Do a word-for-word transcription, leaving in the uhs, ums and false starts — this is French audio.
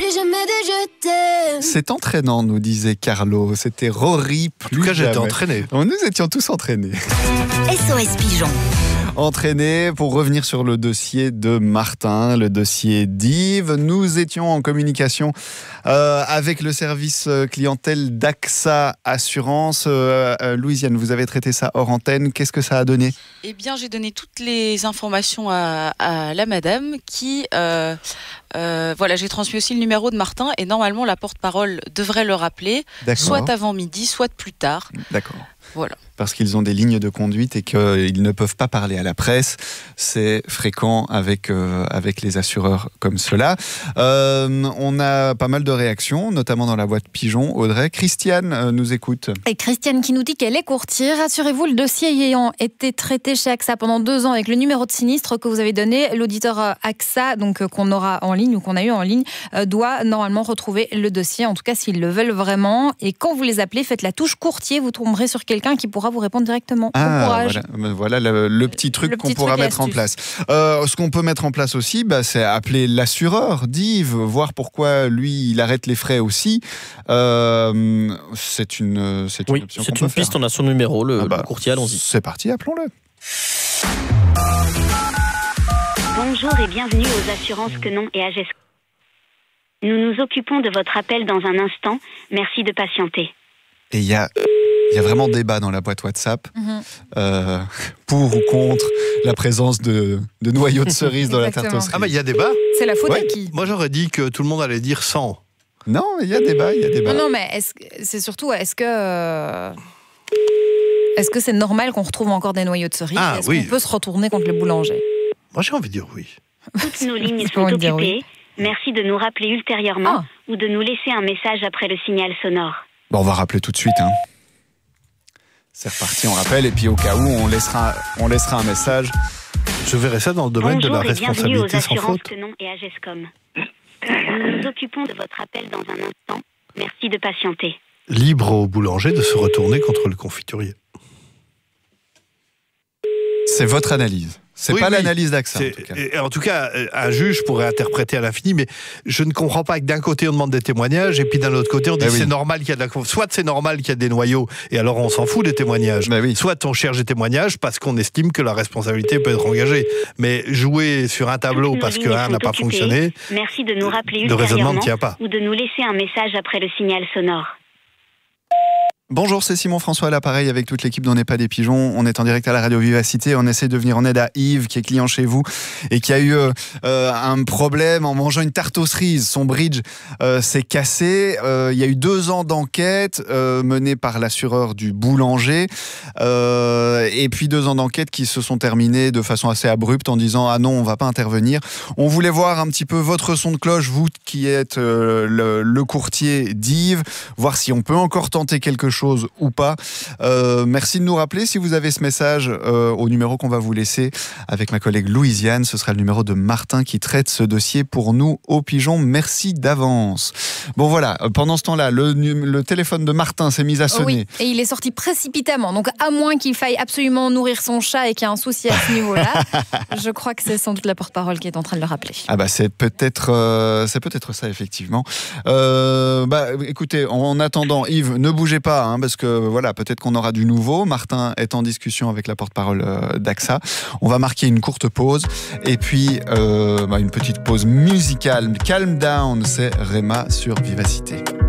plus jamais de je t'aime. C'est entraînant, nous disait Carlo. C'était Rory. Plus En tout cas, j'étais jamais. entraîné. Nous étions tous entraînés. S O S Pigeon. Entraînés pour revenir sur le dossier de Martin, le dossier d'Yves. Nous étions en communication euh, avec le service clientèle d'A X A Assurance. Euh, euh, Louisiane, vous avez traité ça hors antenne. Qu'est-ce que ça a donné ? Eh bien, j'ai donné toutes les informations à, à la madame qui... Euh, euh, voilà, j'ai transmis aussi le numéro de Martin et normalement, la porte-parole devrait le rappeler, D'accord. soit avant midi, soit plus tard. D'accord. Voilà. Parce qu'ils ont des lignes de conduite et qu'ils ne peuvent pas parler à la presse. C'est fréquent avec, euh, avec les assureurs comme cela. Euh, on a pas mal de réactions, notamment dans la boîte Pigeon. Audrey, Christiane euh, nous écoute. Et Christiane qui nous dit qu'elle est courtière. Rassurez-vous, le dossier ayant été traité chez A X A pendant deux ans avec le numéro de sinistre que vous avez donné, l'auditeur A X A, donc euh, qu'on aura en ligne ou qu'on a eu en ligne, euh, doit normalement retrouver le dossier, en tout cas s'ils le veulent vraiment. Et quand vous les appelez, faites la touche courtier, vous tomberez sur quelqu'un qui pourra vous répondre directement. Ah, bon courage. Voilà, voilà le, le petit truc Le qu'on petit pourra truc et mettre en astuce. place. Euh, ce qu'on peut mettre en place aussi, bah, c'est appeler l'assureur d'Yves, voir pourquoi lui, il arrête les frais aussi. Euh, c'est une, c'est une Oui, option c'est qu'on une peut piste, faire. on a son numéro, le, Ah bah, le courtier, allons-y. C'est parti, appelons-le. Bonjour et bienvenue aux assurances Quenon et Agesco. Nous nous occupons de votre appel dans un instant. Merci de patienter. Et il y a, il y a vraiment débat dans la boîte WhatsApp, Mhm. euh, pour ou contre la présence de, de noyaux de cerise dans la tarte aux Exactement. cerises. Ah, mais il y a débat. C'est la faute Ouais. à qui ? Moi, j'aurais dit que tout le monde allait dire cent. Non, il y a débat, il y a débat. Non, non, mais est-ce que- c'est surtout, est-ce que... euh, Est-ce que c'est normal qu'on retrouve encore des noyaux de cerise ? Ah, Est-ce oui. qu'on peut se retourner contre le boulanger ? Moi, j'ai envie de dire oui. Toutes nos lignes J'ai sont envie de dire occupées. oui. Merci de nous rappeler ultérieurement Ah. ou de nous laisser un message après le signal sonore. Bon, on va rappeler tout de suite. Hein. C'est reparti, on rappelle, et puis au cas où, on laissera, on laissera un message. Je verrais ça dans le domaine Bonjour de la et bienvenue aux responsabilité sans assurances faute. Quenon et Agescom. Nous nous occupons de votre appel dans un instant. Merci de patienter. Libre au boulanger de se retourner contre le confiturier. C'est votre analyse. C'est Oui, pas oui. l'analyse d'A X A, en C'est- tout cas. et en tout cas, un juge pourrait interpréter à l'infini, mais je ne comprends pas que d'un côté on demande des témoignages et puis d'un autre côté on dit Ben oui. c'est normal qu'il y a de la conf- soit c'est normal qu'il y a des noyaux et alors on s'en fout des témoignages, Ben oui. soit on cherche des témoignages parce qu'on estime que la responsabilité peut être engagée. Mais jouer sur un tableau Toutes nos parce que lignes un sont n'a pas occupées. fonctionné, Merci de nous rappeler le raisonnement ne ultérieurement tient pas. ou de nous laisser un message après le signal sonore. Bonjour, c'est Simon François à l'appareil avec toute l'équipe d'On n'est pas des pigeons. On est en direct à la radio Vivacité. On essaie de venir en aide à Yves qui est client chez vous et qui a eu euh, un problème en mangeant une tarte aux cerises. Son bridge euh, s'est cassé. Euh, il y a eu deux ans d'enquête euh, menée par l'assureur du boulanger euh, et puis deux ans d'enquête qui se sont terminés de façon assez abrupte en disant ah non, on va pas intervenir. On voulait voir un petit peu votre son de cloche, vous qui êtes euh, le, le courtier d'Yves, voir si on peut encore tenter quelque chose chose ou pas. Euh, merci de nous rappeler si vous avez ce message euh, au numéro qu'on va vous laisser avec ma collègue Louisiane. Ce sera le numéro de Martin qui traite ce dossier pour nous au Pigeon. Merci d'avance. Bon voilà, pendant ce temps-là, le, le téléphone de Martin s'est mis à sonner. Oui, et il est sorti précipitamment. Donc à moins qu'il faille absolument nourrir son chat et qu'il y ait un souci à ce niveau-là, je crois que c'est sans doute la porte-parole qui est en train de le rappeler. Ah bah c'est peut-être euh, c'est peut-être ça effectivement. Euh, bah écoutez, en attendant, Yves, ne bougez pas hein, parce que voilà, peut-être qu'on aura du nouveau. Martin est en discussion avec la porte-parole euh, d'A X A. On va marquer une courte pause et puis euh, bah, une petite pause musicale. Calm Down, c'est Rema sur Vivacité.